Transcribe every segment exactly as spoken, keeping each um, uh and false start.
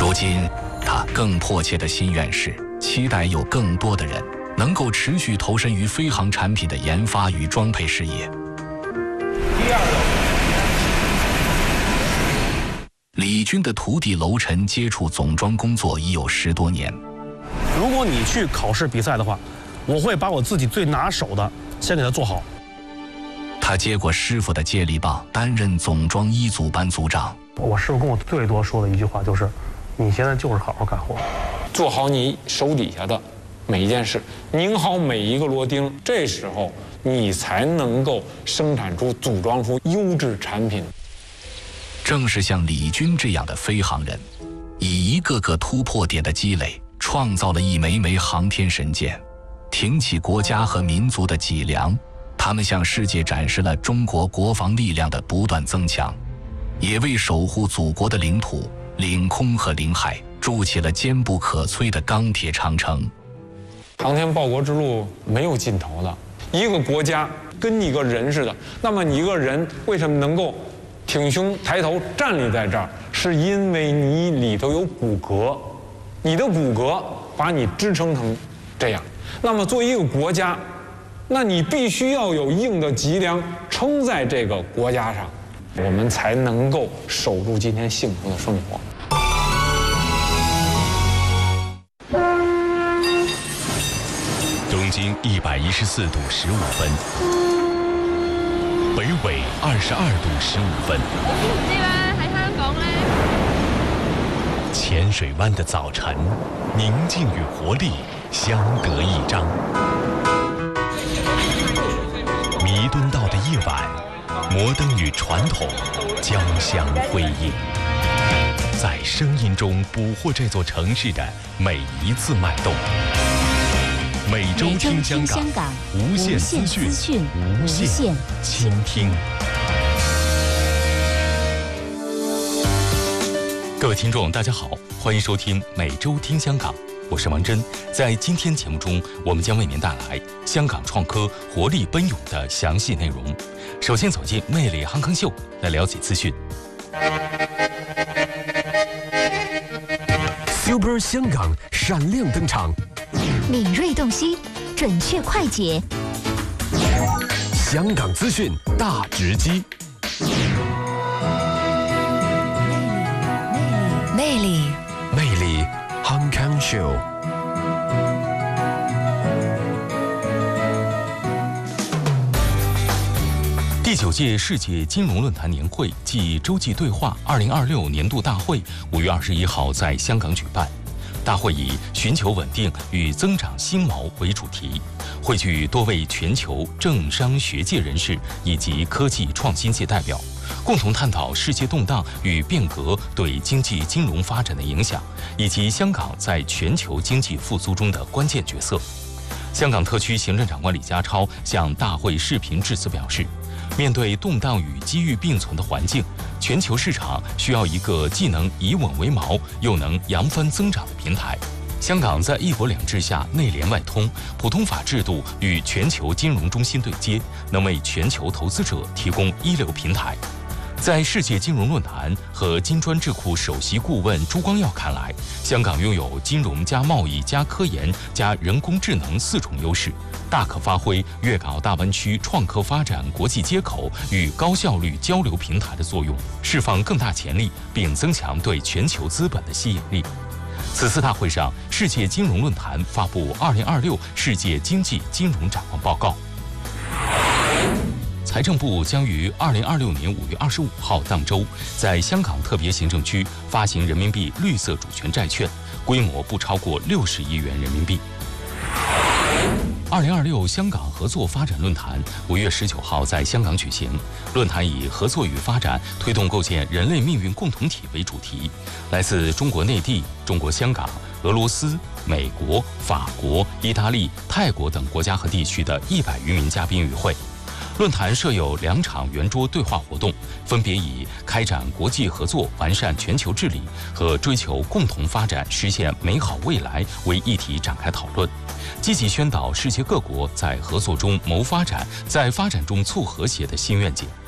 如今，他更迫切的心愿是期待有更多的人能够持续投身于飞航产品的研发与装配事业。第二个，李军的徒弟娄晨接触总装工作已有十多年。 如果你去考试比赛的话，我会把我自己最拿手的先给他做好。 他接过师傅的接力棒，担任总装一组班组长。 我师傅跟我最多说的一句话就是：“你现在就是好好干活， 做好你手底下的每一件事，拧好每一个螺钉，这时候你才能够生产出、组装出优质产品。” 正是像李军这样的飞行人，以一个个突破点的积累，创造了一枚枚航天神箭，挺起国家和民族的脊梁。他们向世界展示了中国国防力量的不断增强，也为守护祖国的领土、领空和领海筑起了坚不可摧的钢铁长城。 航天报国之路没有尽头的，一个国家跟一个人似的，那么你一个人为什么能够挺胸抬头站立在这儿？是因为你里头有骨骼，你的骨骼把你支撑成这样。那么作为一个国家，那你必须要有硬的脊梁撑在这个国家上，我们才能够守住今天幸福的生活。 东经一百一十四度十五分，北纬二十二度十五分。 唔知啦，喺香港咧。 浅水湾的早晨，宁静与活力相得益彰。弥敦道的夜晚，摩登与传统交相辉映，在声音中捕获这座城市的每一次脉动。每周听香港，无限资讯，无限倾听。各位听众，大家好，欢迎收听每周听香港，我是王真。在今天节目中，我们将为您带来香港创科活力奔涌的详细内容。首先走进魅力航空秀，来了解资讯。 Super 香港闪亮登场， 敏锐洞悉，准确快捷， 香港资讯大直击。 魅力， 魅力 Hong Kong Show。 第九届世界金融论坛年会暨洲际对话二零二六年度大会五月二十一号在香港举办。大会以寻求稳定与增长新锚为主题，汇聚多位全球政商学界人士以及科技创新界代表，共同探讨世界动荡与变革对经济金融发展的影响，以及香港在全球经济复苏中的关键角色。香港特区行政长官李家超向大会视频致辞表示，面对动荡与机遇并存的环境，全球市场需要一个既能以稳为锚，又能扬帆增长的平台。香港在一国两制下内联外通，普通法制度与全球金融中心对接，能为全球投资者提供一流平台。在世界金融论坛和金砖智库首席顾问朱光耀看来，香港拥有金融加贸易加科研加人工智能四种优势，大可发挥粤港大湾区创科发展国际接口与高效率交流平台的作用，释放更大潜力，并增强对全球资本的吸引力。此次大会上，世界金融论坛发布二零二六世界经济金融展望报告。财政部将于二零二六年五月二十五号当周，在香港特别行政区发行人民币绿色主权债券，规模不超过六十亿元人民币。二零二六香港合作发展论坛五月十九号在香港举行，论坛以合作与发展推动构建人类命运共同体为主题，来自中国内地、中国香港、俄罗斯、美国、法国、意大利、泰国等国家和地区的一百余名嘉宾与会。论坛设有两场圆桌对话活动，分别以开展国际合作、完善全球治理和追求共同发展、实现美好未来为议题展开讨论，积极宣导世界各国在合作中谋发展、在发展中促和谐的新愿景。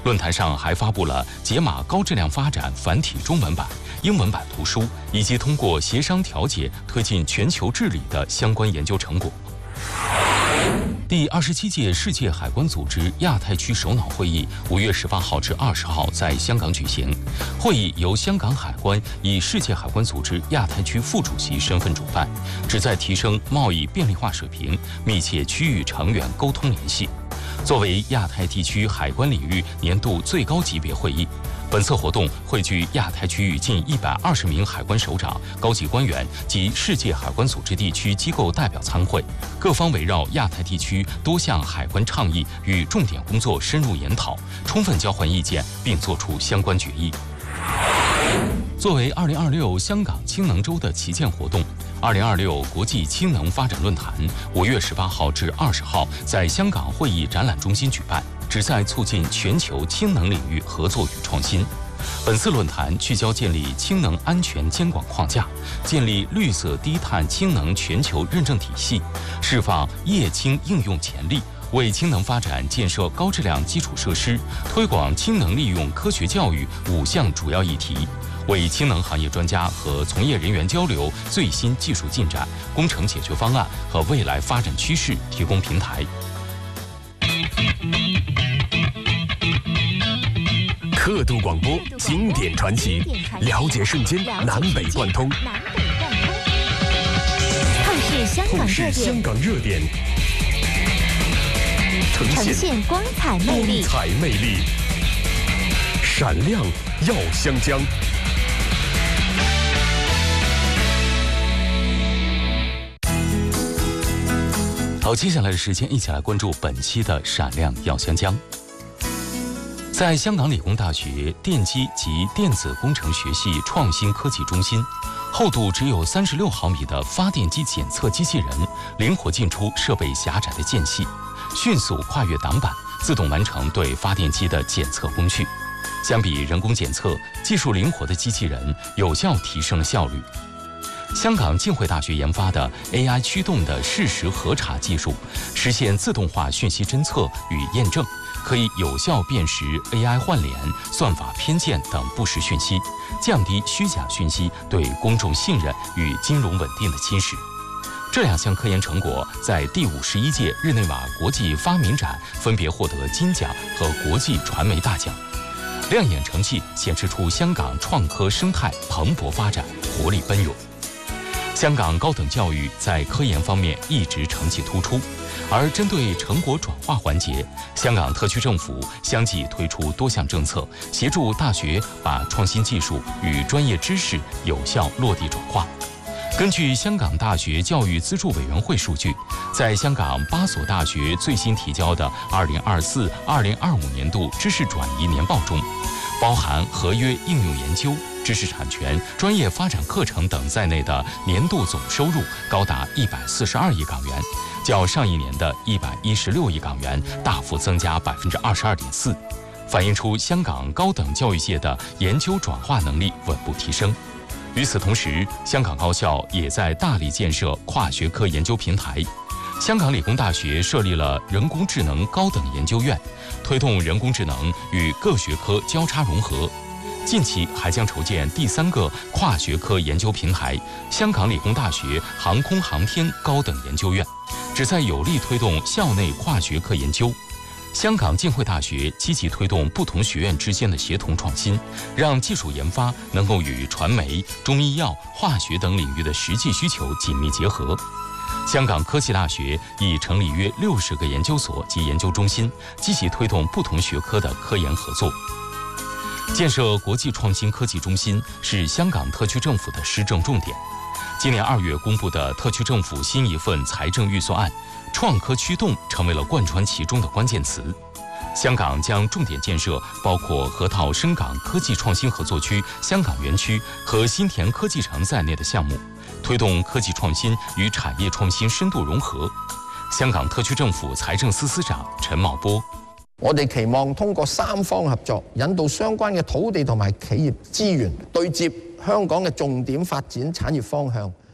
论坛上还发布了解码高质量发展繁体中文版、英文版图书，以及通过协商调解推进全球治理的相关研究成果。第二十七届世界海关组织亚太区首脑会议五月十八号至二十号在香港举行。会议由香港海关以世界海关组织亚太区副主席身份主办，旨在提升贸易便利化水平，密切区域成员沟通联系。作为亚太地区海关领域年度最高级别会议，本次活动汇聚亚太区域近一百二十名海关首长、高级官员及世界海关组织地区机构代表参会，各方围绕亚太地区多项海关倡议与重点工作深入研讨，充分交换意见，并作出相关决议。作为二零二六香港氢能周的旗舰活动，二零二六国际氢能发展论坛五月十八号至二十号在香港会议展览中心举办，旨在促进全球氢能领域合作与创新。本次论坛聚焦建立氢能安全监管框架，建立绿色低碳氢能全球认证体系，释放液氢应用潜力，为氢能发展建设高质量基础设施，推广氢能利用科学教育五项主要议题，为氢能行业专家和从业人员交流最新技术进展、工程解决方案和未来发展趋势提供平台。 刻度广播，经典传奇，了解瞬间南北贯通。 透视香港热点， 香港热点， 呈现光彩魅力， 光彩魅力，闪亮耀香江。 好，接下来的时间，一起来关注本期的闪亮耀香江。在香港理工大学电机及电子工程学系创新科技中心，厚度只有三十六毫米的发电机检测机器人，灵活进出设备狭窄的间隙，迅速跨越挡板，自动完成对发电机的检测工序。相比人工检测，技术灵活的机器人有效提升了效率。香港浸会大学研发的 A I 驱动的事实核查技术，实现自动化讯息侦测与验证，可以有效辨识 A I 换脸、算法偏见等不实讯息，降低虚假讯息对公众信任与金融稳定的侵蚀。这两项科研成果在第五十一届日内瓦国际发明展分别获得金奖和国际传媒大奖，亮眼成绩显示出香港创科生态蓬勃发展，活力奔涌。香港高等教育在科研方面一直成绩突出，而针对成果转化环节，香港特区政府相继推出多项政策，协助大学把创新技术与专业知识有效落地转化。根据香港大学教育资助委员会数据，在香港八所大学最新提交的二零二四二零二五年度知识转移年报中，包含合约应用研究、知识产权、专业发展课程等在内的年度总收入高达一百四十二亿港元，较上一年的一百一十六亿港元大幅增加百分之二十二点四，反映出香港高等教育界的研究转化能力稳步提升。与此同时，香港高校也在大力建设跨学科研究平台。香港理工大学设立了人工智能高等研究院，推动人工智能与各学科交叉融合。近期还将筹建第三个跨学科研究平台——香港理工大学航空航天高等研究院，旨在有力推动校内跨学科研究。香港浸会大学积极推动不同学院之间的协同创新，让技术研发能够与传媒、中医药、化学等领域的实际需求紧密结合。香港科技大学已成立约六十个研究所及研究中心，积极推动不同学科的科研合作。建设国际创新科技中心是香港特区政府的施政重点。今年二月公布的特区政府新一份财政预算案，创科驱动成为了贯穿其中的关键词。香港将重点建设包括河套深港科技创新合作区、香港园区和新田科技城在内的项目，推动科技创新与产业創新深度融合。香港特區政府財政司司長陳茂波， 我哋期望通過三方合作，引導相關嘅土地同埋企業資源，對接香港嘅重點發展產業方向。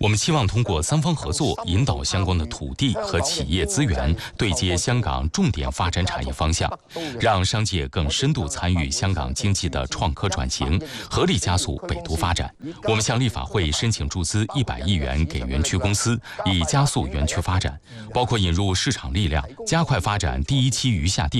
我们希望通过三方合作，引导相关的土地和企业资源对接香港重点发展产业方向，让商界更深度参与香港经济的创科转型，合力加速北都发展。我们向立法会申请注资一百亿元给园区公司，以加速园区发展，包括引入市场力量，加快发展第一期余下地。